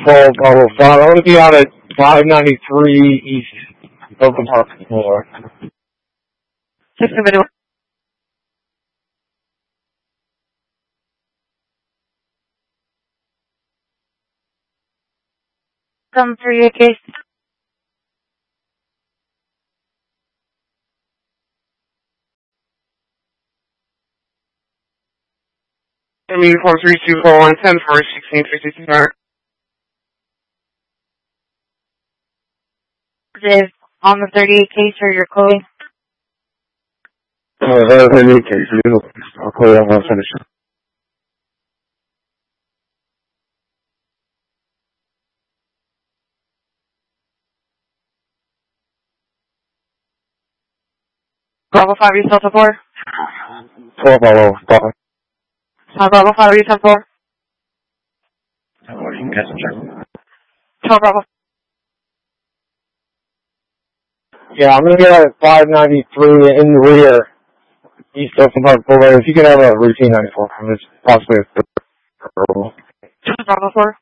1205. I'm going to be out at 593 East Oakland Park Boulevard. 671. Come for your case. Uniform 324110 for 1652 start. Is on the 38 case or your calling? That's in any case. I'll call you when I'm finished. Bravo 5, you Delta 4? 12 Bravo 5. Bravo 5, you Delta 4? You can catch the check. 12 Bravo. Yeah, I'm going to get out at 593 in the rear, East Oakland Park Boulevard. If you can have a routine 94, it's possibly a purple. 12 Bravo 4.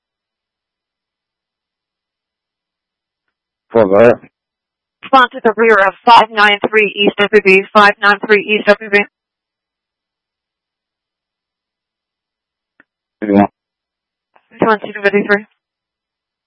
4, go ahead. Respond to the rear of 593 East OPB, 593 East OPB. 51. 2253.